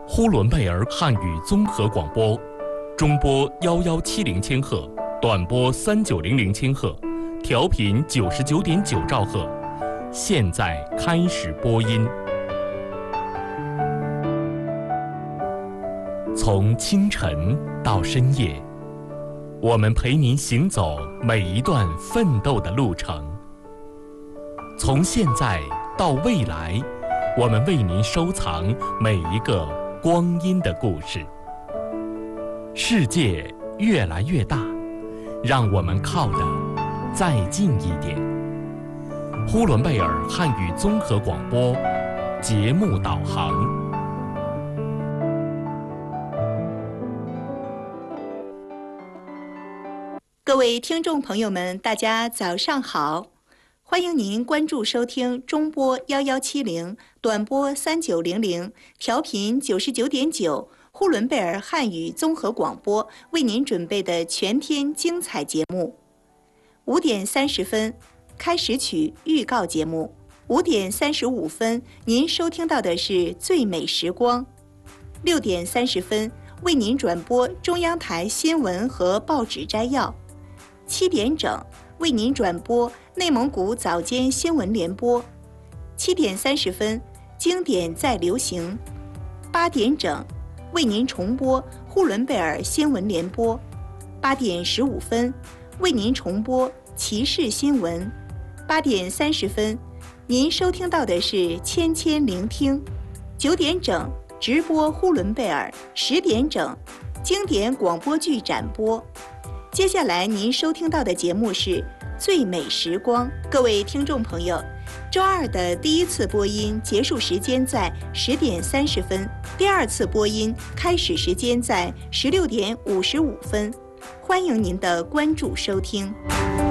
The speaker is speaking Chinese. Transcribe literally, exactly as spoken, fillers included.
呼伦贝尔汉语综合广播，中波幺幺七零千赫，短波三九零零千赫，调频九十九点九兆赫。现在开始播音。从清晨到深夜，我们陪您行走每一段奋斗的路程。从现在到未来，我们为您收藏每一个光阴的故事。世界越来越大，让我们靠得再近一点。呼伦贝尔汉语综合广播节目导航。 各位听众朋友们，大家早上好！欢迎您关注收听中波幺幺七零、短波三九零零、调频九十九点九呼伦贝尔汉语综合广播为您准备的全天精彩节目。五点三十分，开始曲预告节目；五点三十五分，您收听到的是最美时光；六点三十分，为您转播中央台新闻和报纸摘要。七点整，为您转播内蒙古早间新闻联播；七点三十分，经典再流行；八点整，为您重播呼伦贝尔新闻联播；八点十五分，为您重播骑士新闻；八点三十分，您收听到的是千千聆听；九点整，直播呼伦贝尔；十点整，经典广播剧展播。接下来您收听到的节目是最美时光。各位听众朋友，周二的第一次播音结束时间在十点三十分，第二次播音开始时间在十六点五十五分。欢迎您的关注收听。